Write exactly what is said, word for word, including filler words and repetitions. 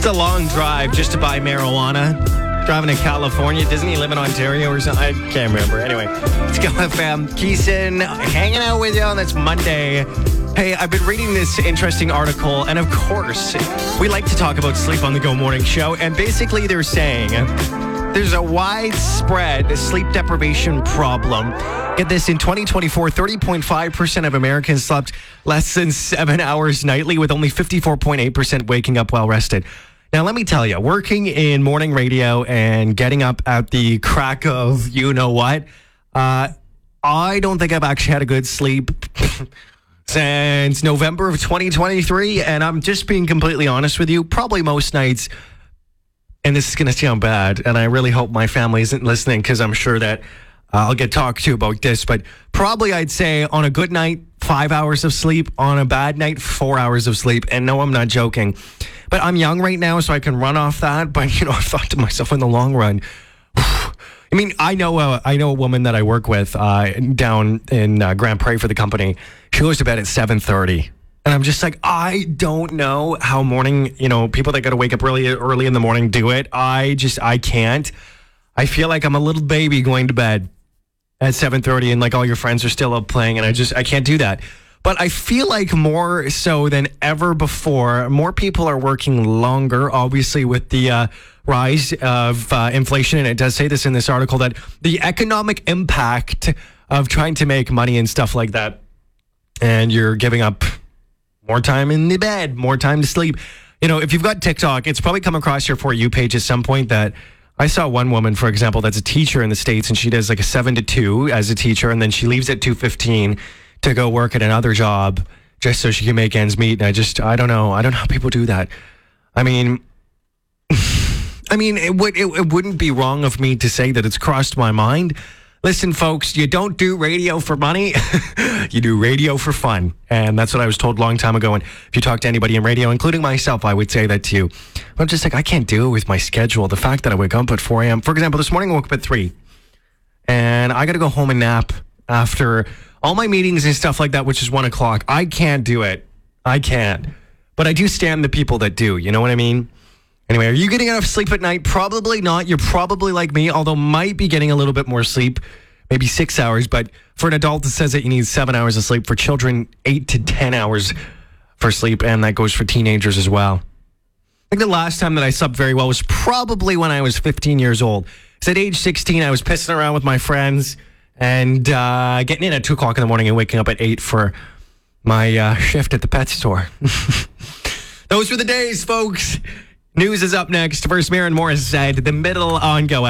It's a long drive just to buy marijuana. Driving to California. Doesn't he live in Ontario or something? I can't remember. Anyway, let's go with um, Keeson hanging out with you on this Monday. Hey, I've been reading this interesting article, and of course, we like to talk about Sleep on the Go morning show, and basically they're saying there's a widespread sleep deprivation problem. Get this, in twenty twenty-four, thirty point five percent of Americans slept less than seven hours nightly, with only fifty-four point eight percent waking up well rested. Now, let me tell you, working in morning radio and getting up at the crack of you know what, uh, I don't think I've actually had a good sleep since November of twenty twenty-three, and I'm just being completely honest with you, probably most nights, and this is going to sound bad, and I really hope my family isn't listening because I'm sure that uh, I'll get talked to about this, but probably I'd say on a good night, five hours of sleep, on a bad night, four hours of sleep, and no, I'm not joking. But I'm young right now, so I can run off that, but, you know, I've thought to myself in the long run, I mean, I know a, I know a woman that I work with uh, down in uh, Grand Prairie for the company. She goes to bed at seven thirty. And I'm just like, I don't know how morning, you know, people that got to wake up really early in the morning do it. I just, I can't. I feel like I'm a little baby going to bed at seven thirty and like all your friends are still up playing. And I just, I can't do that. But I feel like more so than ever before, more people are working longer, obviously with the uh, rise of uh, inflation. And it does say this in this article, that the economic impact of trying to make money and stuff like that, and you're giving up more time in the bed, more time to sleep. You know, if you've got TikTok, it's probably come across your For You page at some point that I saw one woman, for example, that's a teacher in the States, and she does like a seven to two as a teacher, and then she leaves at two fifteen to go work at another job just so she can make ends meet. And I just, I don't know. I don't know how people do that. I mean, I mean, it would, it, it wouldn't be wrong of me to say that it's crossed my mind. Listen, folks, you don't do radio for money. You do radio for fun. And that's what I was told a long time ago. And if you talk to anybody in radio, including myself, I would say that to you. I'm just like, I can't do it with my schedule. The fact that I wake up at four a.m. For example, this morning I woke up at three. And I got to go home and nap after all my meetings and stuff like that, which is one o'clock. I can't do it. I can't. But I do stand the people that do. You know what I mean? Anyway, are you getting enough sleep at night? Probably not. You're probably like me, although might be getting a little bit more sleep, maybe six hours. But for an adult, it says that you need seven hours of sleep. For children, eight to ten hours for sleep. And that goes for teenagers as well. I think the last time that I slept very well was probably when I was fifteen years old. So at age sixteen, I was pissing around with my friends and uh, getting in at two o'clock in the morning and waking up at eight for my uh, shift at the pet store. Those were the days, folks. News is up next. First, Maren Morris said the middle on Go.